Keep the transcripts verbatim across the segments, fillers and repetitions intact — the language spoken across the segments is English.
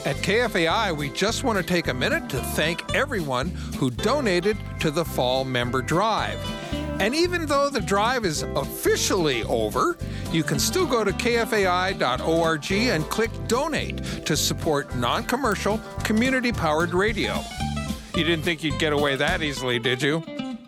At K F A I, we just want to take a minute to thank everyone who donated to the Fall Member Drive. And even though the drive is officially over, you can still go to k f a i dot org and click Donate to support non-commercial, community-powered radio. You didn't think you'd get away that easily, did you?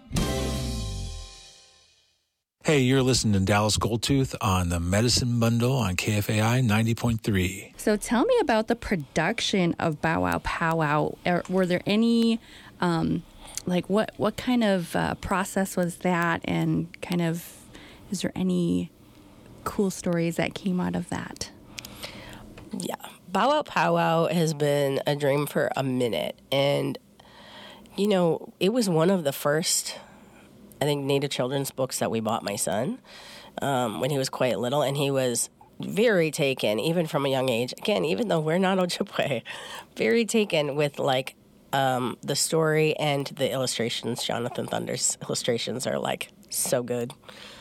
Hey, you're listening to Dallas Goldtooth on the Medicine Bundle on K F A I ninety point three. So tell me about the production of Bow Wow Powwow. Are, were there any, um, like what, what kind of uh, process was that, and kind of, is there any cool stories that came out of that? Yeah, Bow Wow Powwow has been a dream for a minute, and you know, it was one of the first, I think, Native children's books that we bought my son um, when he was quite little, and he was very taken, even from a young age. Again, even though we're not Ojibwe, very taken with, like, um, the story and the illustrations. Jonathan Thunder's illustrations are, like, so good.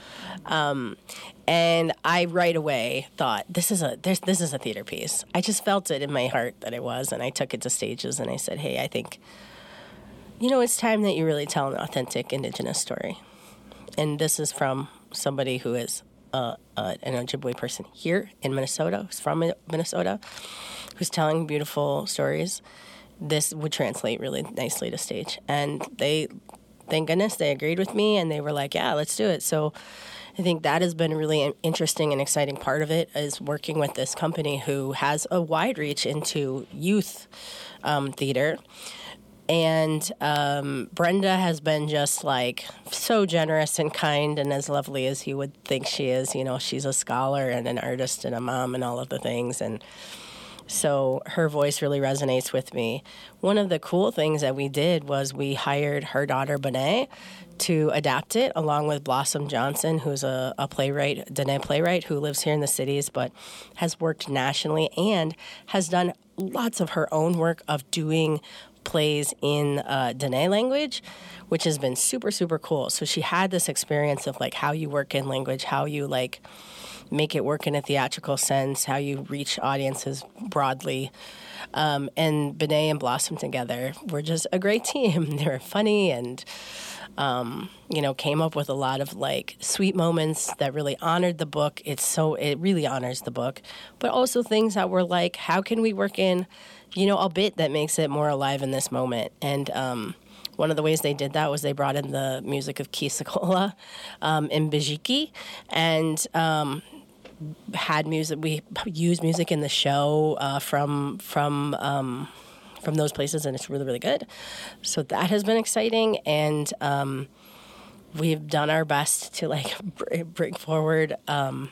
Um, and I right away thought, this is a there's, this is a theater piece. I just felt it in my heart that it was, and I took it to stages, and I said, hey, I think, you know, it's time that you really tell an authentic Indigenous story. And this is from somebody who is uh, uh, an Ojibwe person here in Minnesota, who's from Minnesota, who's telling beautiful stories. This would translate really nicely to stage. And they, thank goodness, they agreed with me, and they were like, yeah, let's do it. So I think that has been a really interesting and exciting part of it, is working with this company who has a wide reach into youth um, theater. And um, Brenda has been just, like, so generous and kind and as lovely as you would think she is. You know, she's a scholar and an artist and a mom and all of the things. And so her voice really resonates with me. One of the cool things that we did was we hired her daughter, Benet, to adapt it, along with Blossom Johnson, who's a, a playwright, Dene playwright, who lives here in the cities but has worked nationally and has done lots of her own work of doing plays in uh, Dene language, which has been super, super cool. So she had this experience of, like, how you work in language, how you, like, make it work in a theatrical sense, how you reach audiences broadly. Um, and Benet and Blossom together were just a great team. They were funny and, um, you know, came up with a lot of, like, sweet moments that really honored the book. It's so, it really honors the book. But also things that were like, how can we work in, you know, a bit that makes it more alive in this moment? And um, one of the ways they did that was they brought in the music of Kisakola um, and Bijiki, and um, had music. We used music in the show uh, from from um, from those places, and it's really, really good. So that has been exciting, and um, we've done our best to, like, bring forward Um,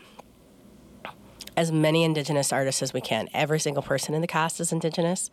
as many Indigenous artists as we can. Every single person in the cast is Indigenous.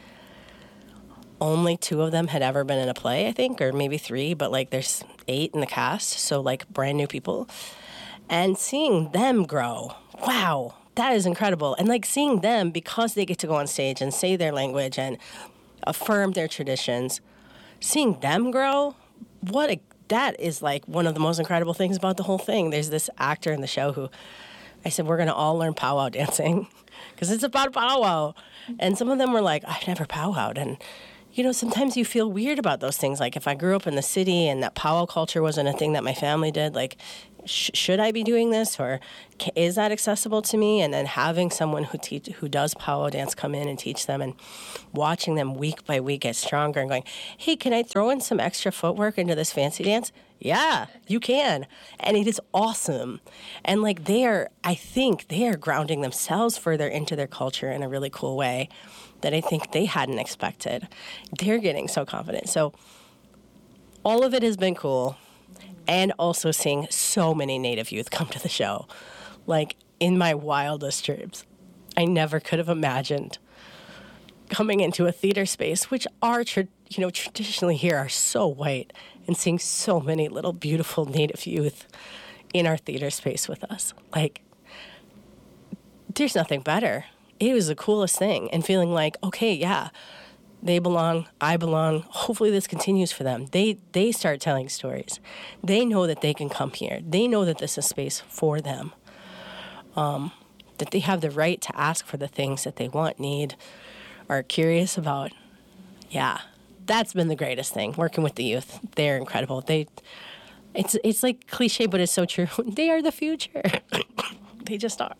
Only two of them had ever been in a play, I think, or maybe three, but, like, there's eight in the cast, so, like, brand new people. And seeing them grow, wow, that is incredible. And, like, seeing them, because they get to go on stage and say their language and affirm their traditions, seeing them grow, what a, that is, like, one of the most incredible things about the whole thing. There's this actor in the show who, I said, we're going to all learn powwow dancing because it's about powwow. And some of them were like, I've never powwowed. And, you know, sometimes you feel weird about those things. Like, if I grew up in the city and that powwow culture wasn't a thing that my family did, like, sh- should I be doing this, or is that accessible to me? And then having someone who teach, who does powwow dance come in and teach them, and watching them week by week get stronger and going, hey, can I throw in some extra footwork into this fancy dance? Yeah, you can. And it is awesome. And, like, they are, I think they are grounding themselves further into their culture in a really cool way that I think they hadn't expected. They're getting so confident. So all of it has been cool. And also seeing so many Native youth come to the show. Like, in my wildest dreams, I never could have imagined coming into a theater space, which are, tra- you know, traditionally here are so white, and seeing so many little beautiful Native youth in our theater space with us. Like, there's nothing better. It was the coolest thing, and feeling like, okay, yeah, they belong, I belong. Hopefully this continues for them. They they start telling stories. They know that they can come here. They know that this is space for them. Um, that they have the right to ask for the things that they want, need, are curious about, yeah, that's been the greatest thing, working with the youth. They're incredible. They, it's it's like cliche, but it's so true. They are the future. They just are.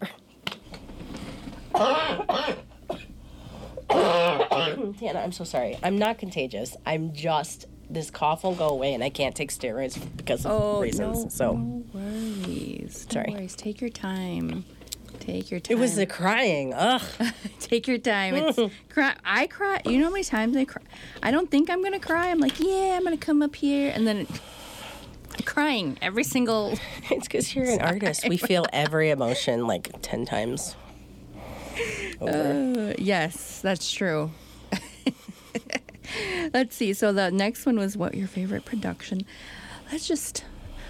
Tana, I'm so sorry. I'm not contagious. I'm just, this cough will go away and I can't take steroids because of Oh, reasons. no, so no worries. No Sorry. worries. Take your time. Take your time. It was the crying. Ugh. Take your time. It's cry. I cry. You know how many times I cry? I don't think I'm gonna cry. I'm like, yeah, I'm gonna come up here, and then it, I'm crying every single. It's because you're an artist. We feel every emotion like ten times over. Uh, yes, that's true. Let's see. So the next one was what your favorite production. Let's just.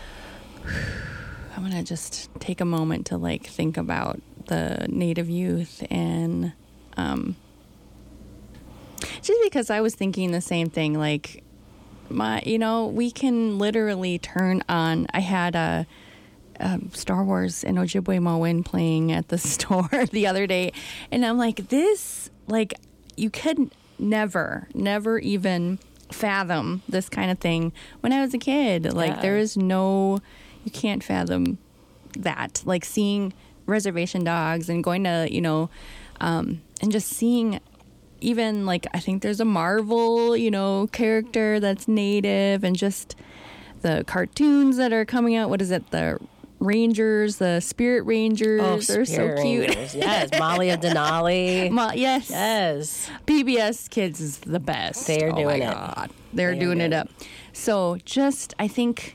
I'm gonna just take a moment to like think about the Native youth and um, just because I was thinking the same thing. Like my, you know, we can literally turn on. I had a. Um, Star Wars and Ojibwe Moen playing at the store the other day, and I'm like, this, like, you could never, never even fathom this kind of thing when I was a kid. Like, Yeah. there is no, you can't fathom that. Like, seeing reservation dogs and going to, you know, um, and just seeing even, like, I think there's a Marvel, you know, character that's native, and just the cartoons that are coming out. What is it? The Rangers, the Spirit Rangers. Oh, They're Spirit so cute. Rangers. Yes, Molly of Denali. Ma- yes. Yes. P B S Kids is the best. They are Oh doing my it. God. They're They are doing it doing up. So just, I think,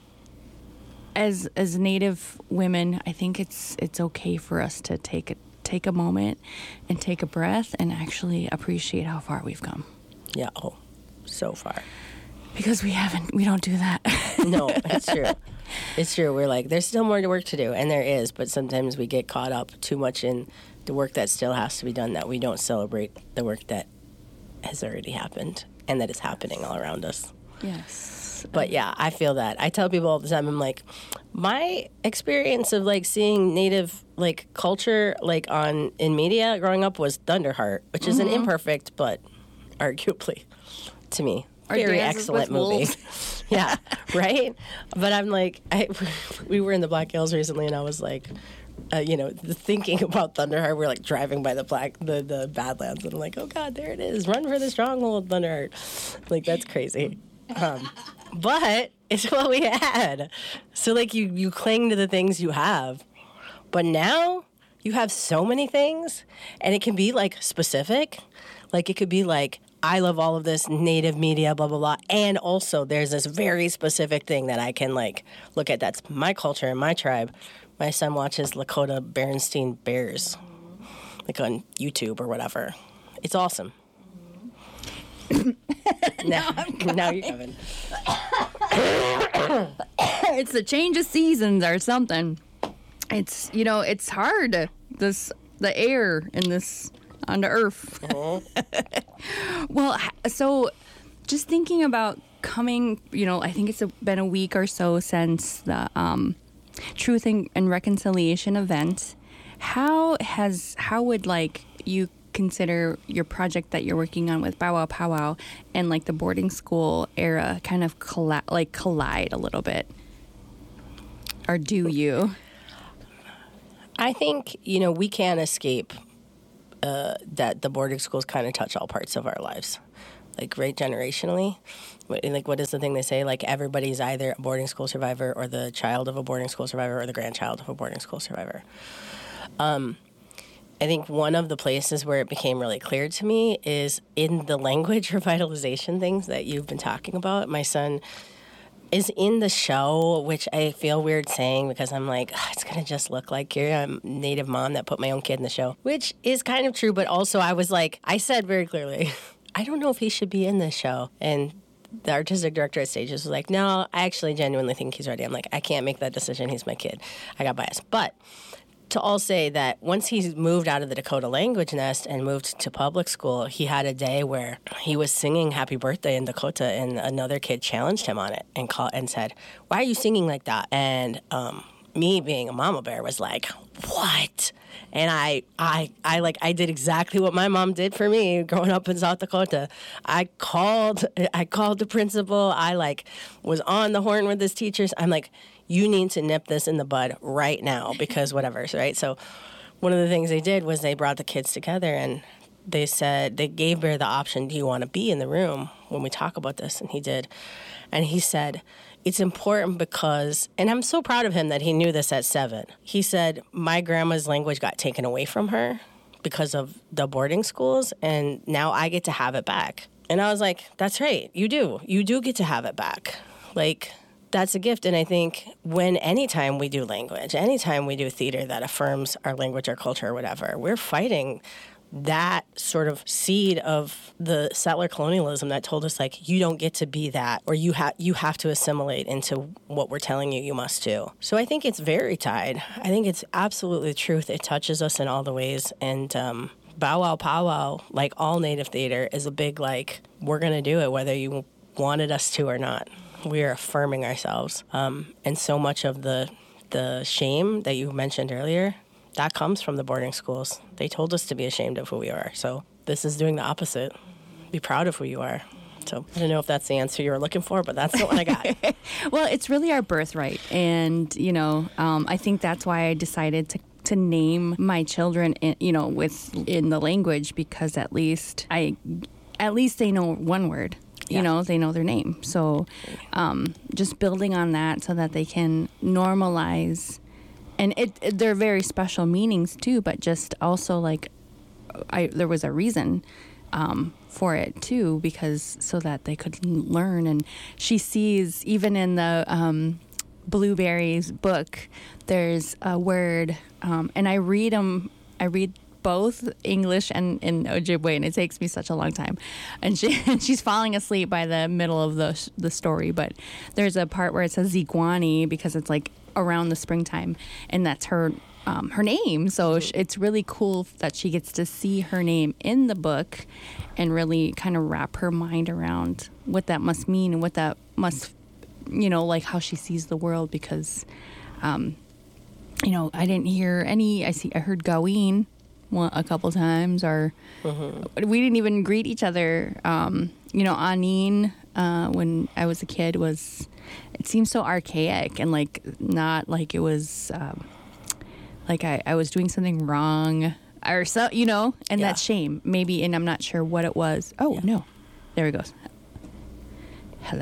as as Native women, I think it's it's okay for us to take a take a moment and take a breath and actually appreciate how far we've come, Yeah. Oh, so far. because we haven't. We don't do that. No, it's true. It's true. We're like, there's still more work to do, and there is, but sometimes we get caught up too much in the work that still has to be done that we don't celebrate the work that has already happened and that is happening all around us. Yes. But yeah, I feel that. I tell people all the time, I'm like, my experience of like seeing Native like culture like on in media growing up was Thunderheart, which is an imperfect but arguably to me Or very Dances excellent with movie. Wolves. Yeah, right. But I'm like, I, we were in the Black Hills recently, and I was like, uh, you know, thinking about Thunderheart. We're like driving by the black the the Badlands, and I'm like, oh God, there it is! Run for the stronghold, Thunderheart. Like that's crazy. Um, but it's what we had. So like you you cling to the things you have, but now you have so many things, and it can be like specific. Like it could be like, I love all of this Native media, blah, blah, blah. And also there's this very specific thing that I can like look at. That's my culture and my tribe. My son watches Lakota Berenstein Bears, like on YouTube or whatever. It's awesome. now, now you're coming. It's the change of seasons or something. It's, you know, it's hard. This the air in this on the earth. Uh-huh. Well, so just thinking about coming, you know, I think it's a, been a week or so since the um, Truth and, and Reconciliation event. How has how would like you consider your project that you're working on with Bow Wow Powwow and like the boarding school era kind of colli- like collide a little bit? Or do you? I think, you know, we can't escape uh, that the boarding schools kind of touch all parts of our lives. Like, right, generationally. What- Like, what is the thing they say? Like, everybody's either a boarding school survivor or the child of a boarding school survivor or the grandchild of a boarding school survivor. Um, I think one of the places where it became really clear to me is in the language revitalization things that you've been talking about. My son is in the show, which I feel weird saying because I'm like, "Ugh, it's going to just look like you're a Native mom that put my own kid in the show," which is kind of true. But also I was like, I said very clearly, I don't know if he should be in this show. And the artistic director at Stages was like, no, I actually genuinely think he's ready. I'm like, I can't make that decision. He's my kid. I got biased. But to all say that once he moved out of the Dakota language nest and moved to public school, he had a day where he was singing Happy Birthday in Dakota, and another kid challenged him on it and called and said, "Why are you singing like that?" And um, me being a mama bear was like, what? And I, I, I like, I did exactly what my mom did for me growing up in South Dakota. I called, I called the principal. I like was on the horn with his teachers. I'm like, you need to nip this in the bud right now because whatever, right? So one of the things they did was they brought the kids together and they said, they gave Bear the option, do you want to be in the room when we talk about this? And he did. And he said, it's important because, and I'm so proud of him that he knew this at seven. He said, my grandma's language got taken away from her because of the boarding schools, and now I get to have it back. And I was like, that's right, you do. You do get to have it back. Like, that's a gift. And I think when anytime we do language, anytime we do theater that affirms our language, our culture, or whatever, we're fighting that sort of seed of the settler colonialism that told us, like, you don't get to be that, or you have you have to assimilate into what we're telling you you must do. So I think it's very tied. I think it's absolutely the truth. It touches us in all the ways. And um, Bow Wow Powwow, like all Native theater, is a big, like, we're going to do it whether you wanted us to or not. We are affirming ourselves. Um, and so much of the the shame that you mentioned earlier, that comes from the boarding schools. They told us to be ashamed of who we are. So this is doing the opposite. Be proud of who you are. So I don't know if that's the answer you were looking for, but that's the one I got. Well, it's really our birthright. And, you know, um, I think that's why I decided to to name my children, in, you know, with in the language, because at least I, at least they know one word. You yeah. know, they know their name. So um, just building on that so that they can normalize. And it, it they're very special meanings too, but just also like I there was a reason um, for it too, because so that they could learn. And she sees, even in the um, Blueberries book, there's a word, um, and I read them. I read both English and in Ojibwe, and it takes me such a long time. And she and she's falling asleep by the middle of the the story. But there's a part where it says Zigwani because it's like around the springtime, and that's her um, her name. So it's really cool that she gets to see her name in the book and really kind of wrap her mind around what that must mean and what that must, you know, like how she sees the world. Because, um, you know, I didn't hear any. I see. I heard Gaween one, a couple times, or mm-hmm. we didn't even greet each other. Um, you know, Anine, uh, when I was a kid, was. It seems so archaic and like not like it was um, like I, I was doing something wrong or so, you know, and yeah. that's shame maybe. And I'm not sure what it was. Oh, yeah. No, there he goes. Hello.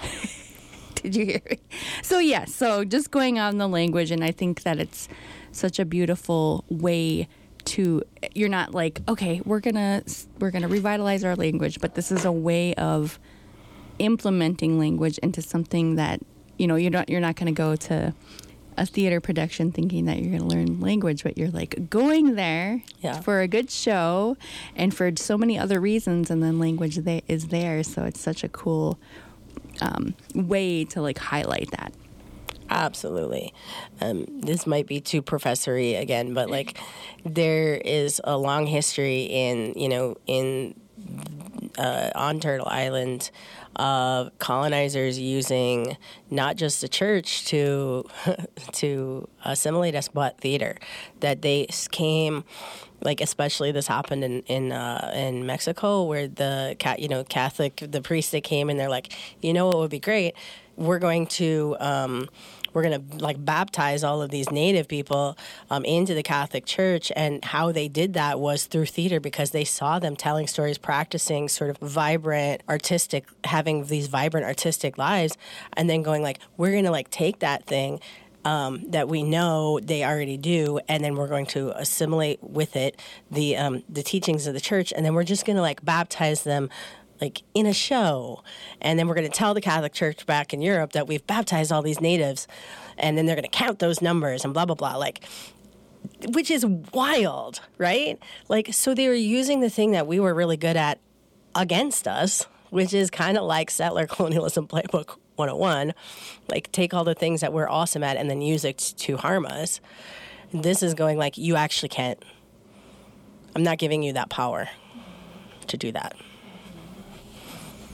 Did you hear me? So, yeah, so just going on the language. And I think that it's such a beautiful way to, you're not like, okay, we're going to we're going to revitalize our language, but this is a way of implementing language into something that, you know, you're not you're not going to go to a theater production thinking that you're going to learn language, but you're like going there yeah. for a good show and for so many other reasons, and then language they, is there. So it's such a cool um, way to like highlight that. Absolutely. Um, this might be too professory again, but like there is a long history in, you know, in uh, on Turtle Island of colonizers using not just the church to to assimilate us, but theater. That they came, like especially this happened in in uh, in Mexico, where the you know Catholic the priest they came and they're like, you know what would be great, we're going to. Um, We're going to like baptize all of these Native people um, into the Catholic Church. And how they did that was through theater, because they saw them telling stories, practicing sort of vibrant, artistic, having these vibrant, artistic lives, and then going like, we're going to like take that thing um, that we know they already do, and then we're going to assimilate with it the um, the teachings of the church, and then we're just going to like baptize them like in a show, and then we're going to tell the Catholic Church back in Europe that we've baptized all these natives, and then they're going to count those numbers and blah, blah, blah, like, which is wild, right? Like, so they were using the thing that we were really good at against us, which is kind of like Settler Colonialism Playbook one oh one, like take all the things that we're awesome at and then use it to harm us. This is going like, you actually can't, I'm not giving you that power to do that.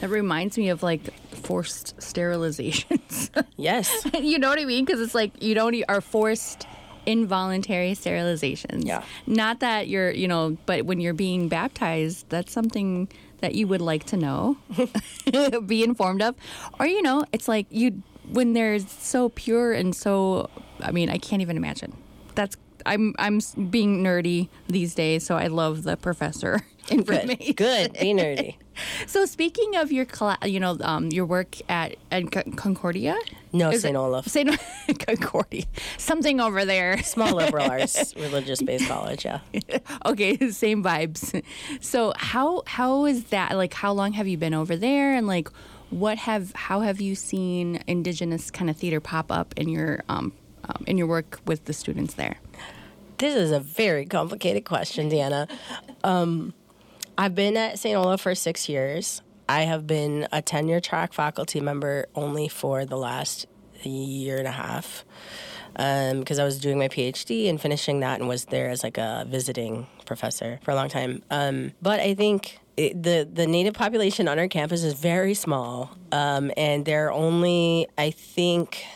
It reminds me of like forced sterilizations. Yes. You know what I mean? Because it's like you don't e- are forced involuntary sterilizations. Yeah. Not that you're, you know, but when you're being baptized, that's something that you would like to know, be informed of. Or, you know, it's like you, when they're so pure and so, I mean, I can't even imagine. That's, I'm, I'm being nerdy these days, so I love the professor information. Good. Good. Be nerdy. So speaking of your class, you know, um, your work at, at Concordia? No, Is Saint it- Olaf. Saint Concordia. Something over there. Small liberal arts, religious-based college, yeah. Okay, same vibes. So how how is that? Like, how long have you been over there? And like, what have how have you seen Indigenous kind of theater pop up in your um, um in your work with the students there? This is a very complicated question, Deanna. Um, I've been at Saint Olaf for six years. I have been a tenure track faculty member only for the last year and a half because um, I was doing my PhD and finishing that and was there as like a visiting professor for a long time. Um, but I think it, the, the Native population on our campus is very small, um, and there are only, I think,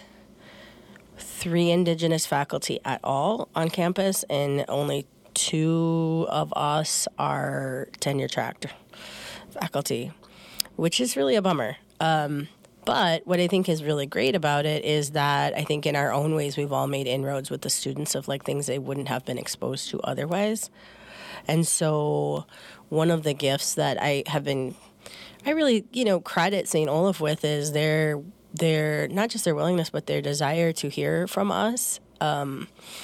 three Indigenous faculty at all on campus, and only two of us are tenure tracked faculty, which is really a bummer. Um, but what I think is really great about it is that I think in our own ways we've all made inroads with the students of like things they wouldn't have been exposed to otherwise. And so one of the gifts that I have been, I really, you know, credit Saint Olaf with is their, their not just their willingness, but their desire to hear from us. Um,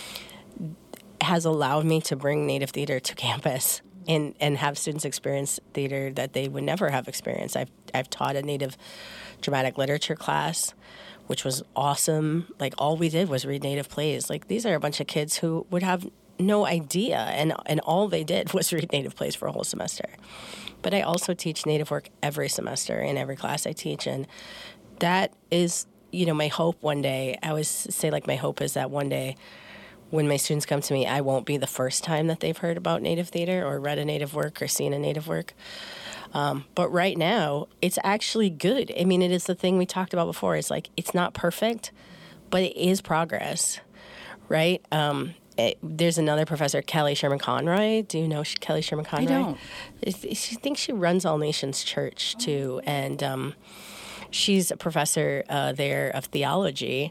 has allowed me to bring Native theater to campus and, and have students experience theater that they would never have experienced. I've I've taught a Native dramatic literature class, which was awesome. Like all we did was read Native plays. Like these are a bunch of kids who would have no idea, and and all they did was read Native plays for a whole semester. But I also teach Native work every semester in every class I teach, and that is, you know, my hope one day. I always say like my hope is that one day when my students come to me, I won't be the first time that they've heard about Native theater or read a Native work or seen a Native work. Um, but right now, it's actually good. I mean, it is the thing we talked about before. It's like, it's not perfect, but it is progress, right? Um, it, there's another professor, Kelly Sherman Conroy. Do you know Kelly Sherman Conroy? I don't. I think she runs All Nations Church, too. And um, she's a professor uh, there of theology.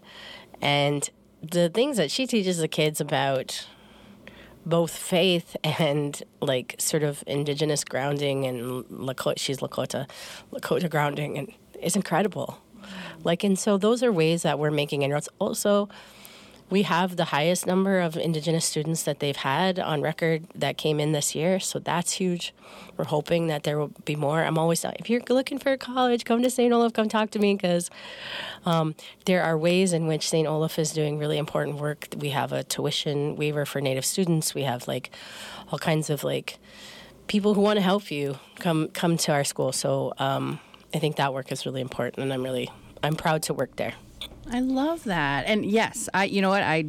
And the things that she teaches the kids about both faith and like sort of Indigenous grounding and Lakota, she's Lakota, Lakota grounding, and is incredible. Like, and so those are ways that we're making inroads. Also, we have the highest number of Indigenous students that they've had on record that came in this year, so that's huge. We're hoping that there will be more. I'm always, if you're looking for a college, come to Saint Olaf, come talk to me, because um, there are ways in which Saint Olaf is doing really important work. We have a tuition waiver for Native students. We have like all kinds of like people who want to help you come come to our school. So um, I think that work is really important, and I'm really I'm proud to work there. I love that. And yes, I, you know what, I,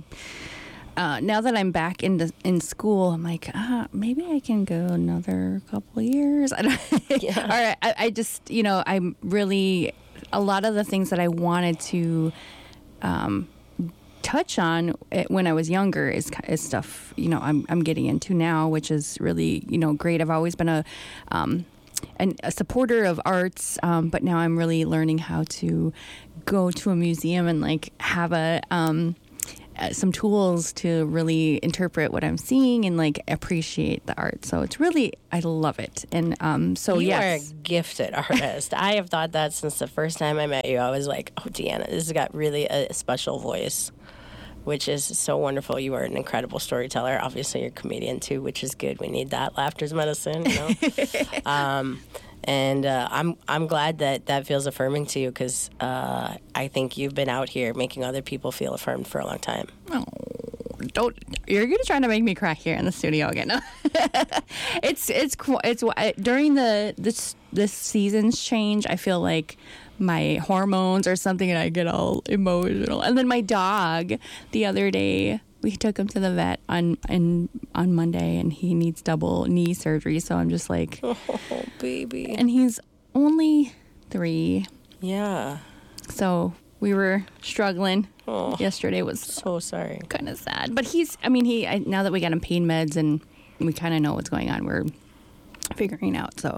uh, now that I'm back in the, in school, I'm like, ah, maybe I can go another couple of years. I don't, Yeah. All right. I, I just, you know, I'm really, a lot of the things that I wanted to, um, touch on it when I was younger is, is stuff, you know, I'm, I'm getting into now, which is really, you know, great. I've always been a, um, and a supporter of arts, um, but now I'm really learning how to go to a museum and like have a um, uh, some tools to really interpret what I'm seeing and like appreciate the art. So it's really, I love it. And um, so you yes, are a gifted artist. I have thought that since the first time I met you. I was like, oh, Deanna, this has got really a special voice, which is so wonderful. You are an incredible storyteller. Obviously, you're a comedian too, which is good. We need that. Laughter's medicine, you know. um, and uh, I'm I'm glad that that feels affirming to you, because uh, I think you've been out here making other people feel affirmed for a long time. oh, don't, you're gonna try to make me cry here in the studio again. No. it's it's qu- it's during the this this season's change. I feel like my hormones or something, and I get all emotional. And then my dog, the other day, we took him to the vet on in, on Monday, and he needs double knee surgery. So I'm just like, Oh, baby. and he's only three. Yeah. So we were struggling. Oh, Yesterday was so sorry. kind of sad. But he's, I mean, he, I, now that we got him pain meds and we kind of know what's going on, we're figuring out. So,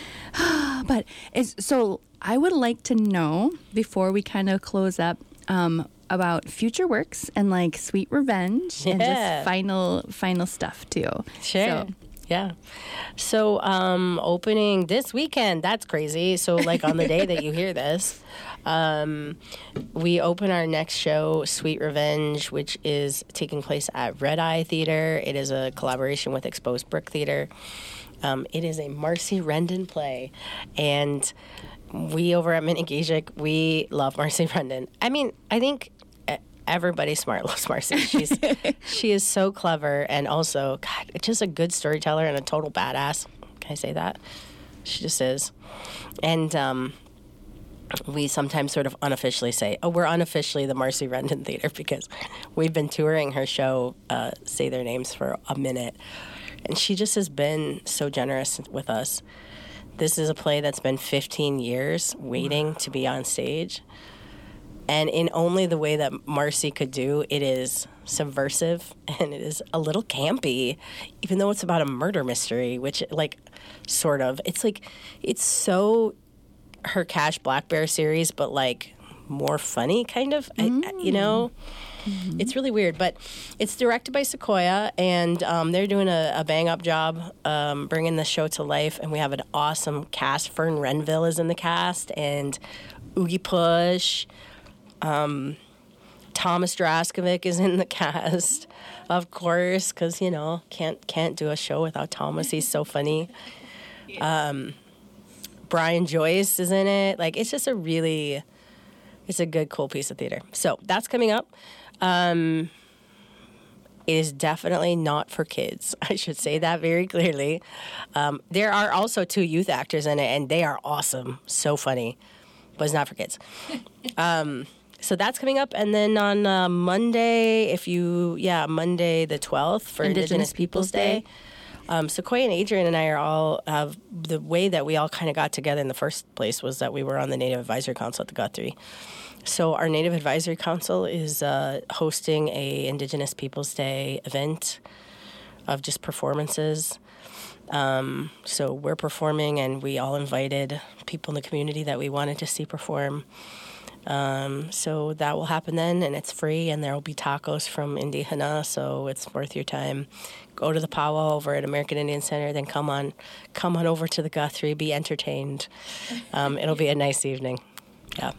but is, so I would like to know before we kind of close up, um, about future works and like Sweet Revenge and Yeah. just final, final stuff too. Sure. So, Yeah. So, um, opening this weekend, that's crazy. So, like on the day that you hear this, um, we open our next show, Sweet Revenge, which is taking place at Red Eye Theater. It is a collaboration with Exposed Brick Theater. Um, it is a Marcy Rendon play. And we over at Minnegajic, we love Marcy Rendon. I mean, I think everybody smart loves Marcy. She's she is so clever and also, God, just a good storyteller and a total badass. Can I say that? She just is. And um, we sometimes sort of unofficially say, oh, we're unofficially the Marcy Rendon Theater because we've been touring her show, uh, Say Their Names, for a minute. And she just has been so generous with us. This is a play that's been fifteen years waiting to be on stage. And in only the way that Marcy could do, it is subversive and it is a little campy, even though it's about a murder mystery, which, like, sort of. It's like, it's so her Cash Black Bear series, but, like, more funny, kind of, mm. I, you know? Mm-hmm. It's really weird, but it's directed by Sequoia, and um, they're doing a, a bang-up job um, bringing the show to life, and we have an awesome cast. Fern Renville is in the cast, and Oogie Push. Um, Thomas Draskovic is in the cast, of course, because, you know, can't can't do a show without Thomas. He's so funny. Um, Brian Joyce is in it. Like, it's just a really, it's a good, cool piece of theater. So that's coming up. Um, it is definitely not for kids. I should say that very clearly. Um, there are also two youth actors in it, and they are awesome. So funny. But it's not for kids. Um... So that's coming up. And then on uh, Monday, if you, yeah, Monday the twelfth for Indigenous, Indigenous Peoples Day, Day. Um, Sequoia and Adrian and I are all, have the way that we all kind of got together in the first place was that we were on the Native Advisory Council at the Guthrie. So our Native Advisory Council is uh, hosting a Indigenous Peoples Day event of just performances. Um, so we're performing, and we all invited people in the community that we wanted to see perform. Um, so that will happen then, and it's free, and there will be tacos from Indihana, so it's worth your time. Go to the powwow over at American Indian Center, then come on, come on over to the Guthrie, be entertained. Um, it'll be a nice evening. Yeah.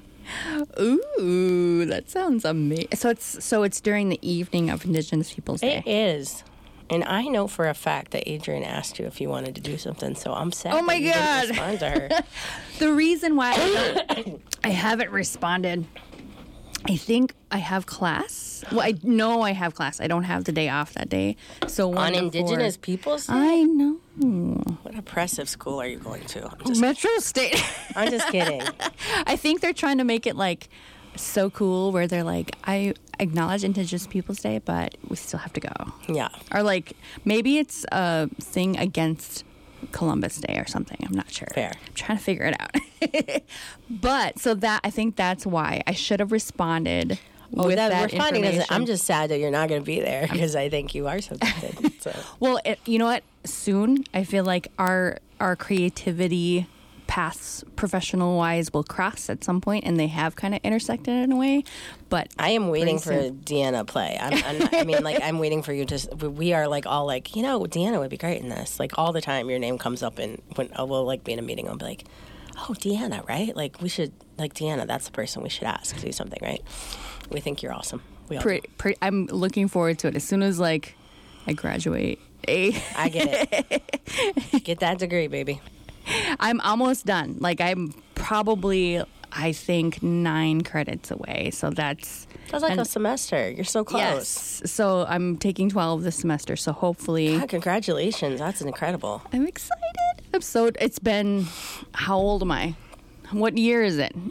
Ooh, that sounds amazing. So it's so it's during the evening of Indigenous Peoples Day. It is. And I know for a fact that Adrian asked you if you wanted to do something, so I'm sad. Oh my that you didn't respond to her. The reason why I, I haven't responded, I think I have class. Well, I know I have class. I don't have the day off that day. So one on Indigenous four, Peoples Day? I know. What oppressive school are you going to? I'm just, Metro State. I'm just kidding. I think they're trying to make it like so cool where they're like, I acknowledge Indigenous Peoples Day, but we still have to go. Yeah. Or like maybe it's a thing against Columbus Day or something. I'm not sure. Fair. I'm trying to figure it out. But so that I think that's why I should have responded. Oh, with that, that we're finding information. is I'm just sad that you're not going to be there because I think you are so gifted. So. Well, it, you know what? Soon, I feel like our our creativity paths, professional wise, will cross at some point, and they have kind of intersected in a way. But I am waiting for soon. Deanna play. I'm, I'm not, I mean, like I'm waiting for you to. We are like all like, you know, Deanna would be great in this. Like all the time, your name comes up, and when we'll like be in a meeting, I'll be like, oh, Deanna, right? Like we should like Deanna. That's the person we should ask to do something, right? We think you're awesome. We all Pre, pre, I'm looking forward to it as soon as like I graduate. A. I get it. Get that degree, baby. I'm almost done. Like I'm probably, I think, nine credits away. So that's that's like and, a semester. You're so close. Yes. So I'm taking twelve this semester. So hopefully, God, congratulations. That's incredible. I'm excited. I'm so. It's been. How old am I? What year is it?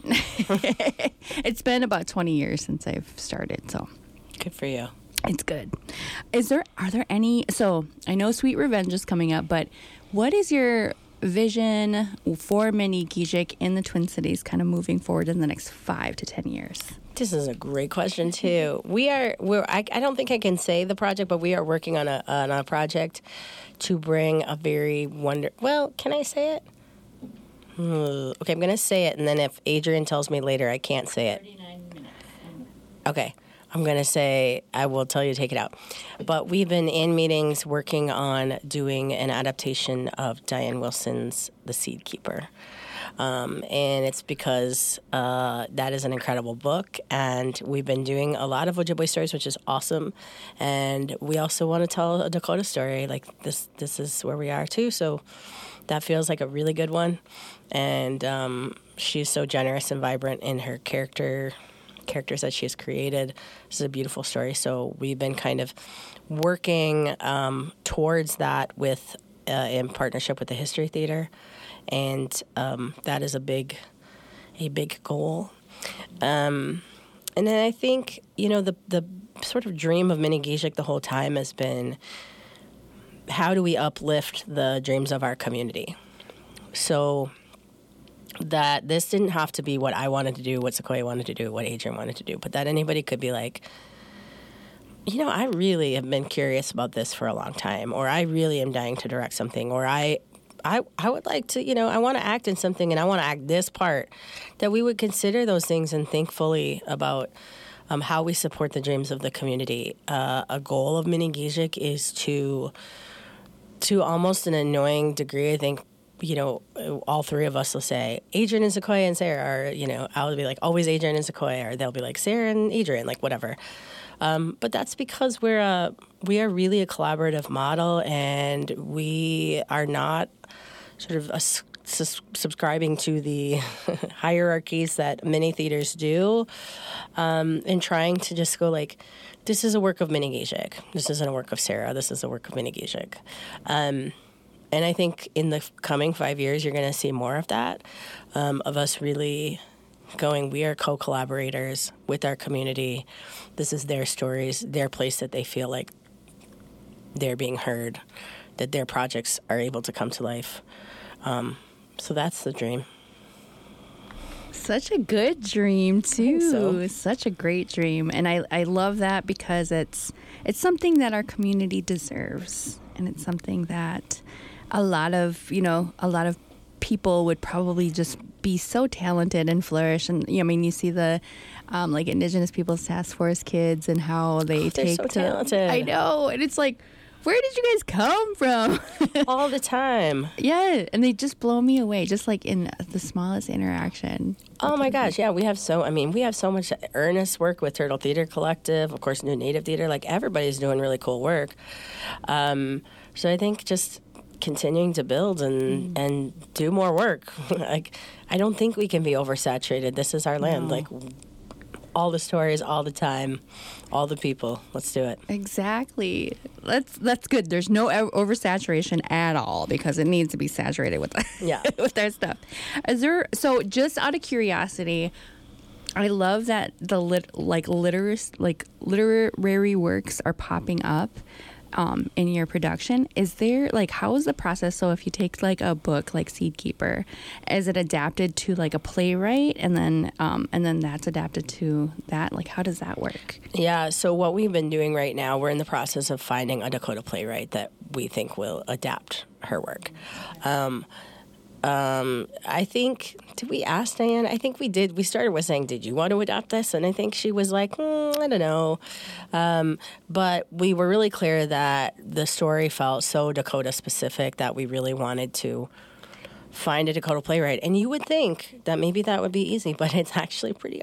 It's been about twenty years since I've started, so good for you. It's good. Is there? Are there any? So I know Sweet Revenge is coming up, but what is your vision for Mini Gizik in the Twin Cities kind of moving forward in the next five to ten years? This is a great question too. We are we're I, I don't think I can say the project, but we are working on a on a project to bring a very wonder. Well, can I say it? Hmm. Okay, I'm going to say it, and then if Adrian tells me later I can't say it. thirty-nine minutes. Okay. I'm going to say, I will tell you to take it out. But we've been in meetings working on doing an adaptation of Diane Wilson's The Seed Keeper. Um, and it's because uh, that is an incredible book. And we've been doing a lot of Ojibwe stories, which is awesome. And we also want to tell a Dakota story. Like, this, this is where we are, too. So that feels like a really good one. And um, she's so generous and vibrant in her character characters that she has created. This is a beautiful story. So we've been kind of working um, towards that with uh, in partnership with the History Theater, and um, that is a big, a big goal. Um, and then I think you know the the sort of dream of Mini Gizik the whole time has been, how do we uplift the dreams of our community? So that this didn't have to be what I wanted to do, what Sequoia wanted to do, what Adrian wanted to do, but that anybody could be like, you know, I really have been curious about this for a long time, or I really am dying to direct something, or I, I, I would like to, you know, I want to act in something and I want to act this part, that we would consider those things and think fully about um, how we support the dreams of the community. Uh, a goal of Mini Gizik is to, to almost an annoying degree, I think, you know, all three of us will say, Adrian and Sequoia and Sarah, or, you know, I'll be like, always Adrian and Sequoia, or they'll be like, Sarah and Adrian, like whatever. Um, but that's because we're a, we are really a collaborative model, and we are not sort of a, sus- subscribing to the hierarchies that many theaters do, um, and trying to just go like, this is a work of Mini Gizik. This isn't a work of Sarah. This is a work of Mini Gizik. Um And I think in the coming five years, you're going to see more of that, um, of us really going, we are co-collaborators with our community. This is their stories, their place that they feel like they're being heard, that their projects are able to come to life. Um, so that's the dream. Such a good dream, too. So. Such a great dream. And I, I love that because it's it's something that our community deserves. And it's something that a lot of, you know, a lot of people would probably just be so talented and flourish. And, you know, I mean, you see the, um, like, Indigenous Peoples Task Force kids and how they oh, take so to... talented. I know. And it's like, where did you guys come from? All the time. Yeah. And they just blow me away, just like in the smallest interaction. Oh, my gosh. Yeah, we have so, I mean, we have so much earnest work with Turtle Theater Collective, of course, New Native Theater. Like, everybody's doing really cool work. Um, so I think just continuing to build and mm. and do more work. Like, I don't think we can be oversaturated. This is our land. No. Like, all the stories, all the time, all the people. Let's do it. Exactly. That's that's good. There's no oversaturation at all because it needs to be saturated with yeah with their stuff. Is there? So, just out of curiosity, I love that the lit, like literary like literary works are popping up um, in your production. Is there like how is the process? So if you take like a book like Seed Keeper, is it adapted to like a playwright and then um, and then that's adapted to that? Like how does that work? Yeah. So what we've been doing right now, we're in the process of finding a Dakota playwright that we think will adapt her work. Um, Um, I think, did we ask Diane? I think we did. We started with saying, did you want to adopt this? And I think she was like, mm, I don't know. Um, but we were really clear that the story felt so Dakota specific that we really wanted to find a Dakota playwright. And you would think that maybe that would be easy, but it's actually pretty